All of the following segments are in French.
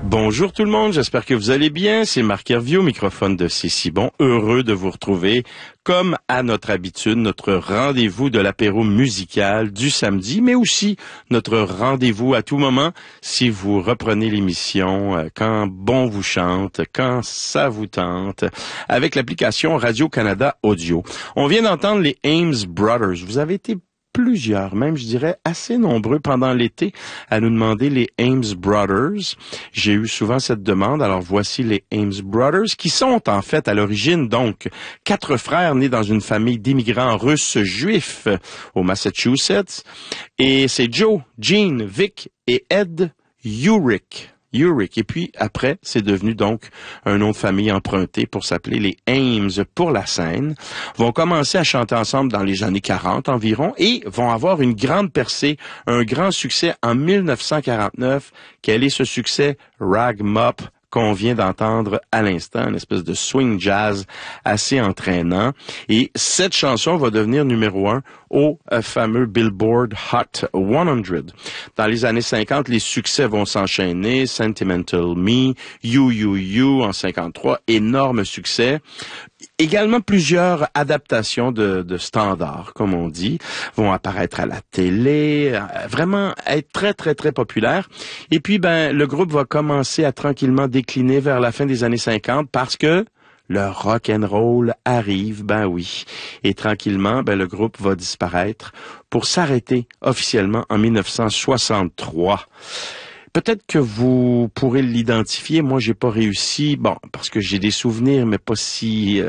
Bonjour tout le monde, j'espère que vous allez bien. C'est Marc Hervieux, au microphone de C'est si bon. Heureux de vous retrouver, comme à notre habitude, notre rendez-vous de l'apéro musical du samedi, mais aussi notre rendez-vous à tout moment si vous reprenez l'émission quand bon vous chante, quand ça vous tente, avec l'application Radio-Canada Audio. On vient d'entendre les Ames Brothers. Vous avez été plusieurs, même je dirais assez nombreux pendant l'été à nous demander les Ames Brothers. J'ai eu souvent cette demande, alors voici les Ames Brothers qui sont en fait à l'origine donc 4 frères nés dans une famille d'immigrants russes juifs au Massachusetts et c'est Joe, Gene, Vic et Ed Urick. Et puis après, c'est devenu donc un nom de famille emprunté pour s'appeler les Ames pour la scène. Vont commencer à chanter ensemble dans les années 40 environ et vont avoir une grande percée, un grand succès en 1949. Quel est ce succès? Rag 'em Up, qu'on vient d'entendre à l'instant, une espèce de swing jazz assez entraînant. Et cette chanson va devenir numéro 1 au fameux Billboard Hot 100. Dans les années 50, les succès vont s'enchaîner. Sentimental Me, You en 53, énorme succès. Également, plusieurs adaptations de standards, comme on dit, vont apparaître à la télé, vraiment être très, très, très populaires. Et puis, le groupe va commencer à tranquillement décliner vers la fin des années 50 parce que le rock and roll arrive, oui. Et tranquillement, le groupe va disparaître pour s'arrêter officiellement en 1963. Peut-être que vous pourrez l'identifier. Moi, j'ai pas réussi. Parce que j'ai des souvenirs, mais pas si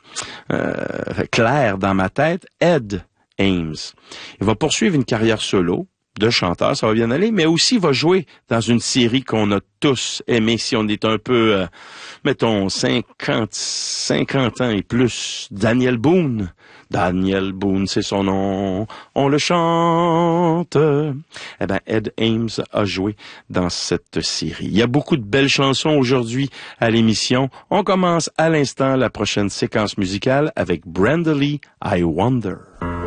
clairs dans ma tête. Ed Ames. Il va poursuivre une carrière solo de chanteur, ça va bien aller, mais aussi il va jouer dans une série qu'on a tous aimé si on est un peu, mettons, 50 ans et plus. Daniel Boone, c'est son nom. On le chante. Ed Ames a joué dans cette série. Il y a beaucoup de belles chansons aujourd'hui à l'émission. On commence à l'instant la prochaine séquence musicale avec Brenda Lee, I Wonder.